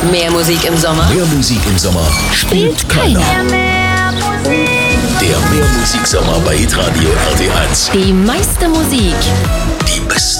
Mehr Musik im Sommer Mehr Musik im Sommer spielt keiner. Der Mehrmusik-Sommer bei Hitradio RT1. Die meiste Musik Die beste